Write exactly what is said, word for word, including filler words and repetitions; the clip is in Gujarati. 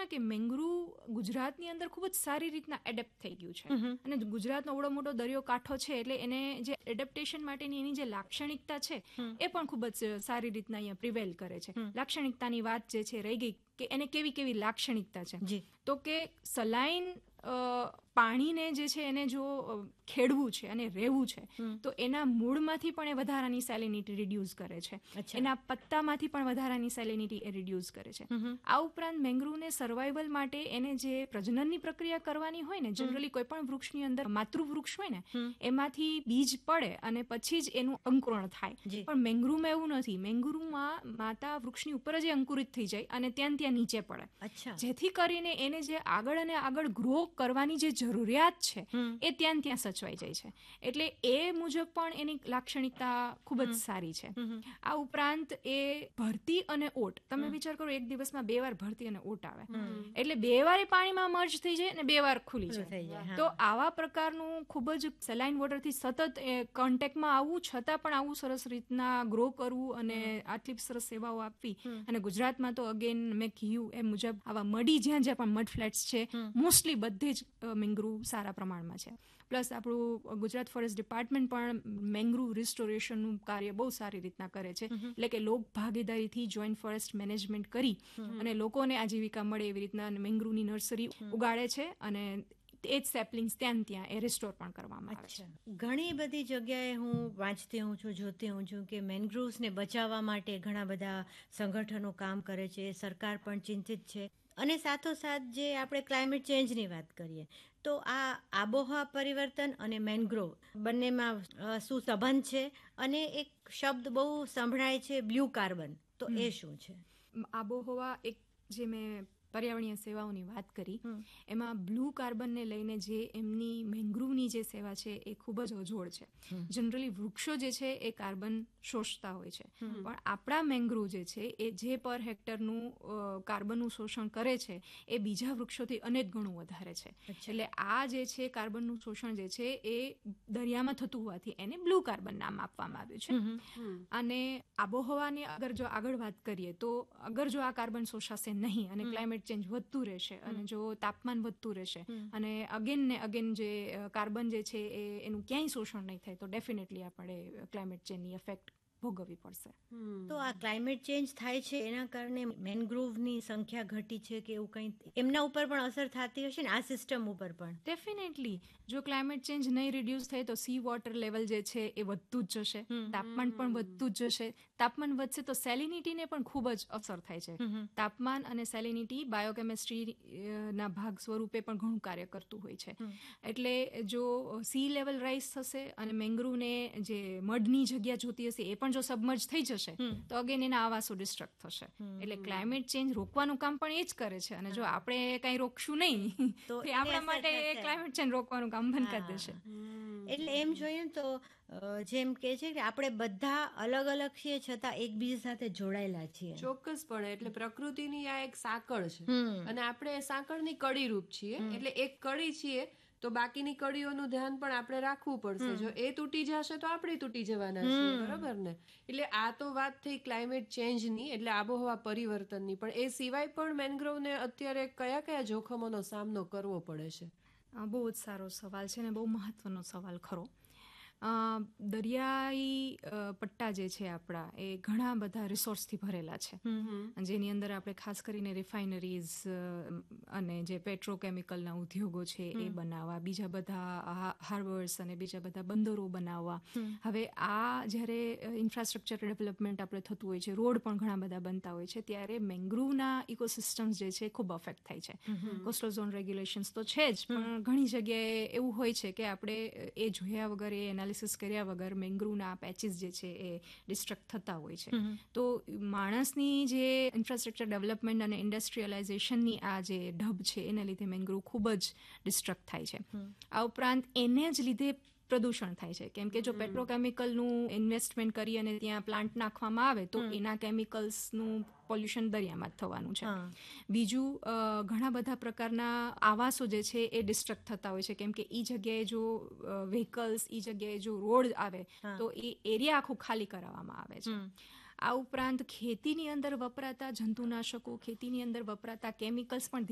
ને કે મેંગ્રુવ ગુજરાતની અંદર ખૂબ જ સારી રીતના એડેપ્ટ થઈ ગયું છે. અને ગુજરાતનો અવડો મોટો દરિયો કાંઠો છે એટલે એને જે એડેપ્ટેશન માટેની એની જે લાક્ષણિકતા છે એ પણ ખૂબ જ સારી રીતના અહીંયા પ્રિવેલ કરે છે. લાક્ષણિકતાની વાત જે છે રહી ગઈ કે એને કેવી કેવી લાક્ષણિકતા છે, તો કે સલાઈન પાણીને જે છે એને જો ખેડવું છે અને રહેવું છે તો એના મૂળમાંથી પણ એ વધારાની સેલિનિટી રિડ્યુસ કરે છે, એના પત્તામાંથી પણ વધારાની સેલિનિટી એ રિડ્યુસ કરે છે. આ ઉપરાંત મેંગ્રુવને સર્વાઈવલ માટે એને જે પ્રજનનની પ્રક્રિયા કરવાની હોય ને, જનરલી કોઈ પણ વૃક્ષની અંદર માતૃવૃક્ષ હોય ને એમાંથી બીજ પડે અને પછી જ એનું અંકુરણ થાય, પણ મેંગ્રુવમાં એવું નથી. મેંગ્રુવમાં માતા વૃક્ષની ઉપર જ અંકુરિત થઈ જાય અને ત્યાં ત્યાં નીચે પડે, જેથી કરીને એને જે આગળ અને આગળ ગ્રો કરવાની જે જરૂરિયાત છે એ ત્યાં ત્યાં સચવાઈ જાય છે. એટલે એ મુજબ પણ એની લાક્ષણિકતા ખૂબ જ સારી છે. આ ઉપરાંત એ ભરતી અને ઓટ, તમે વિચાર કરો એક દિવસમાં બે વાર ભરતી અને ઓટ આવે એટલે બે વાર પાણીમાં મર્જ થઈ જાય અને બે વાર ખુલી જાય. તો આવા પ્રકારનું ખૂબ જ સેલાઇન વોટરથી સતત કોન્ટેક્ટમાં આવવું છતાં પણ આવું સરસ રીતના ગ્રો કરવું અને આટલી સરસ સેવાઓ આપવી. અને ગુજરાતમાં તો અગેન મેં કહ્યું એ મુજબ આવા મડી જ્યાં જ્યાં પણ મડ ફ્લેટ્સ છે મોસ્ટલી બધે જ મેંગ્રુવ સારા પ્રમાણમાં છે. પ્લસ આપણું ગુજરાત ફોરેસ્ટ ડિપાર્ટમેન્ટ પણ મેંગ્રુવ રિસ્ટોરેશનનું કાર્ય બહુ સારી રીતના કરે છે. એટલે કે લોક ભાગીદારીથી જોઈન્ટ ફોરેસ્ટ મેનેજમેન્ટ કરી અને લોકોને આજીવિકા મળે એવી રીતના મેંગ્રુવની નર્સરી ઉગાડે છે અને એ જ સેપલિંગ્સ ત્યાં ત્યાં એ રિસ્ટોર પણ કરવામાં આવે છે. ઘણી બધી જગ્યાએ હું વાંચતી હોઉં છું, જોતી હોઉં છું કે મેંગ્રુવ્સને બચાવવા માટે ઘણા બધા સંગઠનો કામ કરે છે, સરકાર પણ ચિંતિત છે. અને સાથોસાથ જે આપણે ક્લાઇમેટ ચેન્જની વાત કરીએ તો આ આબોહવા પરિવર્તન અને મેંગ્રોવ બંનેમાં શું સંબંધ છે? અને એક શબ્દ બહુ સંભળાય છે બ્લુ કાર્બન, તો એ શું છે? આબોહવા એક જે મેં પર્યાવરણીય સેવાઓની વાત કરી એમાં બ્લુ કાર્બનને લઈને જે એમની મેંગ્રુવની જે સેવા છે એ ખૂબ જ અજોડ છે. જનરલી વૃક્ષો જે છે એ કાર્બન શોષતા હોય છે, પણ આપણા મેંગ્રુવ જે છે એ જે પર હેક્ટરનું કાર્બનનું શોષણ કરે છે એ બીજા વૃક્ષોથી અનેક ગણું વધારે છે. એટલે આ જે છે કાર્બનનું શોષણ જે છે એ દરિયામાં થતું હોવાથી એને બ્લુ કાર્બન નામ આપવામાં આવ્યું છે. અને આબોહવાની અગર જો આગળ વાત કરીએ તો અગર જો આ કાર્બન શોષાશે નહીં અને ક્લાઇમેટ ચેન્જ વધતું રહેશે અને જો તાપમાન વધતું રહેશે અને અગેન ને અગેન જે કાર્બન જે છે એ એનું ક્યાંય શોષણ નહીં થાય તો ડેફિનેટલી આપણે ક્લાઇમેટ ચેન્જની ઇફેક્ટ ભોગવવી પડશે. તો આ ક્લાઇમેટ ચેન્જ થાય છે એના કારણે મેંગ્રુવની સંખ્યા ઘટી છે કે એવું કંઈ એમના ઉપર પણ અસર થતી હશે ને, આ સિસ્ટમ ઉપર પણ? ડેફિનેટલી જો ક્લાઇમેટ ચેન્જ નહીં રિડ્યુસ થાય તો સી વોટર લેવલ જે છે એ વધતું જ જશે, તાપમાન પણ વધતું જ જશે. તાપમાન વધશે તો સેલિનિટીને પણ ખૂબ જ અસર થાય છે. તાપમાન અને સેલિનિટી બાયોકેમિસ્ટ્રી ના ભાગ સ્વરૂપે પણ ઘણું કાર્ય કરતું હોય છે. એટલે જો સી લેવલ રાઇઝ થશે અને મેંગ્રુવને જે મડની જગ્યા જોતી હશે એ પણ જો સબમર્જ થઈ જશે તો અગેન એના આવાસો ડિસ્ટ્રક્ટ થશે. એટલે ક્લાઇમેટ ચેન્જ રોકવાનું કામ પણ એ જ કરે છે અને જો આપણે કંઈ રોકશું નહીં તો આપણા માટે ક્લાઇમેટ ચેન્જ રોકવાનું કામ બંધ કરી દેશે. એટલે એમ જોઈએ તો જેમ કે છે કે આપણે બધા અલગ અલગ છીએ છતાં એકબીજા સાથે જોડાયેલા છીએ. ચોક્કસપણે. એટલે પ્રકૃતિની આ એક સાંકળ છે અને આપણે સાંકળની કડી રૂપ છીએ. એટલે એક કડી છીએ તો બાકીની કડીઓનું ધ્યાન પણ આપણે રાખવું પડશે. જો એ તૂટી જશે તો આપણે તૂટી જવાના છીએ, બરોબર ને? એટલે આ તો વાત થઈ ક્લાઇમેટ ચેન્જની, એટલે આબોહવા પરિવર્તનની. પણ એ સિવાય પણ મેંગ્રોવને અત્યારે કયા કયા જોખમોનો સામનો કરવો પડે છે? બહુ જ સારો સવાલ છે ને બહુ મહત્વનો સવાલ ખરો. દરિયાઈ પટ્ટા જે છે આપણા એ ઘણા બધા રિસોર્સથી ભરેલા છે, જેની અંદર આપણે ખાસ કરીને રિફાઇનરીઝ અને જે પેટ્રોકેમિકલના ઉદ્યોગો છે એ બનાવવા, બીજા બધા હાર્બર્સ અને બીજા બધા બંદરો બનાવવા. હવે આ જ્યારે ઇન્ફ્રાસ્ટ્રક્ચર ડેવલપમેન્ટ આપણે થતું હોય છે, રોડ પણ ઘણા બધા બનતા હોય છે, ત્યારે મેંગ્રુવના ઇકોસિસ્ટમ્સ જે છે ખૂબ અફેક્ટ થાય છે. કોસ્ટલ ઝોન રેગ્યુલેશન્સ તો છે જ, પણ ઘણી જગ્યાએ એવું હોય છે કે આપણે એ જોયા વગર એ એનાલિસિસ કર્યા વગર મેંગ્રુવના પેચીસ જે છે એ ડિસ્ટ્રક્ટ થતા હોય છે. તો માણસની જે ઇન્ફ્રાસ્ટ્રક્ચર ડેવલપમેન્ટ અને ઇન્ડસ્ટ્રીયલાઇઝેશનની આ જે ઢબ છે એના લીધે મેંગ્રુવ ખૂબ જ ડિસ્ટ્રક્ટ થાય છે. આ ઉપરાંત એને જ લીધે પ્રદૂષણ થાય છે, કેમ કે જો પેટ્રોકેમિકલનું ઇન્વેસ્ટમેન્ટ કરી અને ત્યાં પ્લાન્ટ નાખવામાં આવે તો એના કેમિકલ્સનું પોલ્યુશન દરિયામાં જ થવાનું છે. બીજું ઘણા બધા પ્રકારના આવાસો જે છે એ ડિસ્ટ્રક્ટ થતા હોય છે, કેમ કે એ જગ્યાએ જો વ્હીકલ્સ, એ જગ્યાએ જો રોડ આવે તો એ એરિયા આખું ખાલી કરાવવામાં આવે છે. આ ઉપરાંત ખેતીની અંદર વપરાતા જંતુનાશકો, ખેતીની અંદર વપરાતા કેમિકલ્સ પણ